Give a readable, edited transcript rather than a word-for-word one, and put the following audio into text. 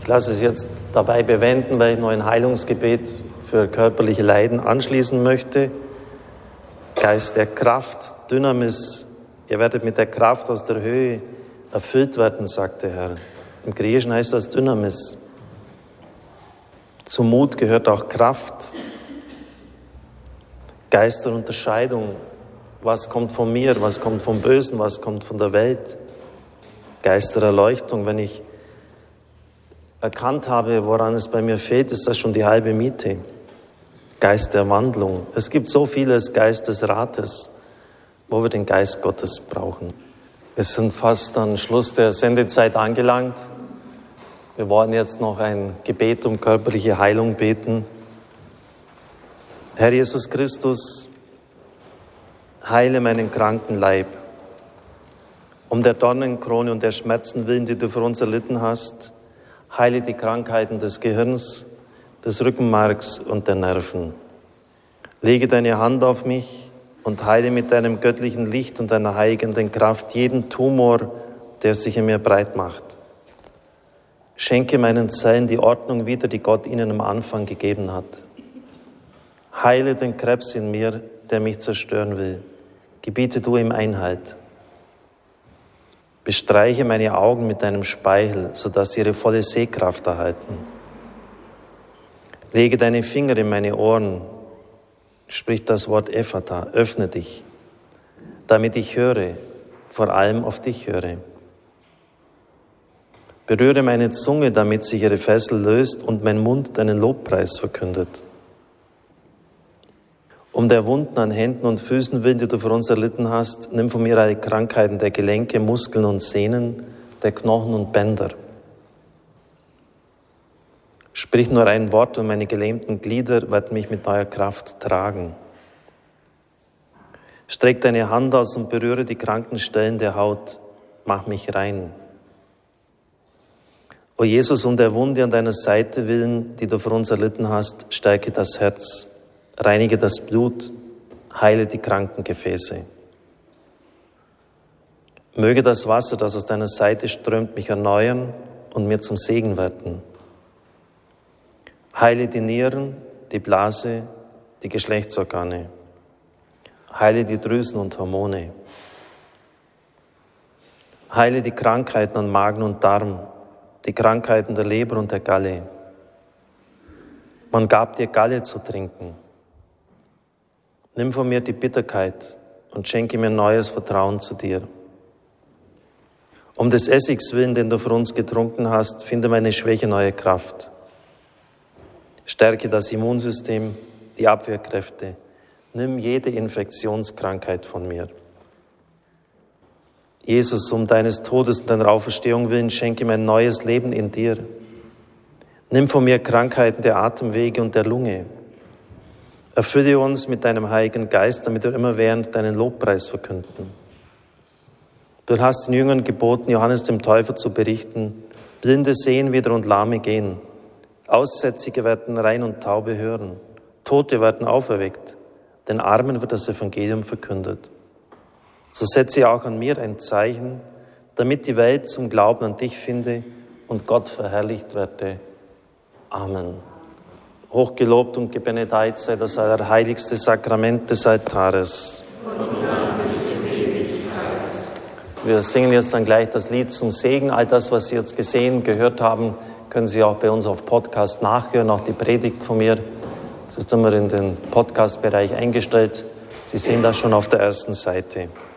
Ich lasse es jetzt dabei bewenden, weil ich noch ein Heilungsgebet für körperliche Leiden anschließen möchte. Geist der Kraft, Dynamis, ihr werdet mit der Kraft aus der Höhe erfüllt werden, sagt der Herr. Im Griechischen heißt das Dynamis. Zum Mut gehört auch Kraft. Geist der Unterscheidung. Was kommt von mir, was kommt vom Bösen, was kommt von der Welt? Geist der Erleuchtung. Wenn ich erkannt habe, woran es bei mir fehlt, ist das schon die halbe Miete. Geist der Wandlung. Es gibt so vieles Geist des Rates, wo wir den Geist Gottes brauchen. Wir sind fast am Schluss der Sendezeit angelangt. Wir wollen jetzt noch ein Gebet um körperliche Heilung beten. Herr Jesus Christus, heile meinen kranken Leib. Um der Dornenkrone und der Schmerzen willen, die du für uns erlitten hast, heile die Krankheiten des Gehirns, des Rückenmarks und der Nerven. Lege deine Hand auf mich und heile mit deinem göttlichen Licht und deiner heilenden Kraft jeden Tumor, der sich in mir breit macht. Schenke meinen Zellen die Ordnung wieder, die Gott ihnen am Anfang gegeben hat. Heile den Krebs in mir, der mich zerstören will. Gebiete du ihm Einhalt. Bestreiche meine Augen mit deinem Speichel, sodass sie ihre volle Sehkraft erhalten. Lege deine Finger in meine Ohren, sprich das Wort Ephata, öffne dich, damit ich höre, vor allem auf dich höre. Berühre meine Zunge, damit sich ihre Fessel löst und mein Mund deinen Lobpreis verkündet. Um der Wunden an Händen und Füßen willen, die du für uns erlitten hast, nimm von mir alle Krankheiten der Gelenke, Muskeln und Sehnen, der Knochen und Bänder. Sprich nur ein Wort und meine gelähmten Glieder werden mich mit neuer Kraft tragen. Streck deine Hand aus und berühre die kranken Stellen der Haut. Mach mich rein. O Jesus, um der Wunde an deiner Seite willen, die du für uns erlitten hast, stärke das Herz. Reinige das Blut, heile die kranken Gefäße. Möge das Wasser, das aus deiner Seite strömt, mich erneuern und mir zum Segen werden. Heile die Nieren, die Blase, die Geschlechtsorgane. Heile die Drüsen und Hormone. Heile die Krankheiten an Magen und Darm, die Krankheiten der Leber und der Galle. Man gab dir Galle zu trinken. Nimm von mir die Bitterkeit und schenke mir neues Vertrauen zu dir. Um des Essigs willen, den du für uns getrunken hast, finde meine Schwäche neue Kraft. Stärke das Immunsystem, die Abwehrkräfte. Nimm jede Infektionskrankheit von mir. Jesus, um deines Todes und deiner Auferstehung willen, schenke mir ein neues Leben in dir. Nimm von mir Krankheiten der Atemwege und der Lunge. Erfülle uns mit deinem Heiligen Geist, damit wir immerwährend deinen Lobpreis verkünden. Du hast den Jüngern geboten, Johannes dem Täufer zu berichten, Blinde sehen wieder und Lahme gehen, Aussätzige werden rein und Taube hören, Tote werden auferweckt, den Armen wird das Evangelium verkündet. So setze auch an mir ein Zeichen, damit die Welt zum Glauben an dich finde und Gott verherrlicht werde. Amen. Hochgelobt und gebenedeit sei das allerheiligste Sakrament des Altares. Wir singen jetzt dann gleich das Lied zum Segen. All das, was Sie jetzt gesehen, gehört haben, können Sie auch bei uns auf Podcast nachhören, auch die Predigt von mir. Das ist immer in den Podcast-Bereich eingestellt. Sie sehen das schon auf der ersten Seite.